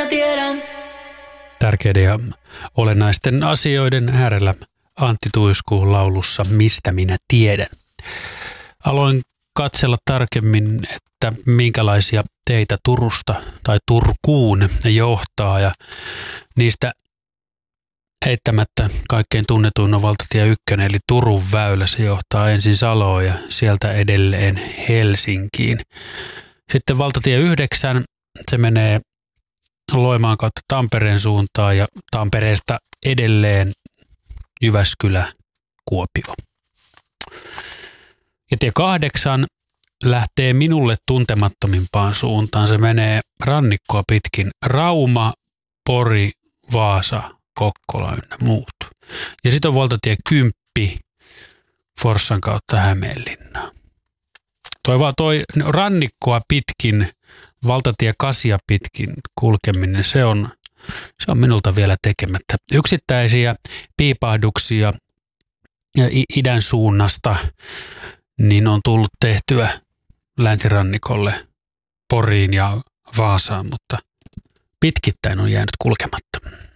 Tärkeiden ja olennaisten asioiden äärellä Antti Tuiskuun laulussa Mistä minä tiedän. Aloin katsella tarkemmin, että minkälaisia teitä Turusta tai Turkuun johtaa, ja niistä eittämättä kaikkein tunnetuin on valtatie 1, eli Turun väylä. Se johtaa ensin Saloon ja sieltä edelleen Helsinkiin. Sitten valtatie 9, se menee Loimaan kautta Tampereen suuntaan ja Tampereesta edelleen Jyväskylä, Kuopio. Ja tie 8 lähtee minulle tuntemattomimpaan suuntaan. Se menee rannikkoa pitkin Rauma, Pori, Vaasa, Kokkola ynnä muut. Ja sitten on valtatie 10 Forssan kautta Hämeenlinnaan. Toi rannikkoa pitkin, valtatie 8 pitkin kulkeminen, se on minulta vielä tekemättä. Yksittäisiä piipahduksia idän suunnasta niin on tullut tehtyä länsirannikolle, Poriin ja Vaasaan, mutta pitkittäin on jäänyt kulkematta.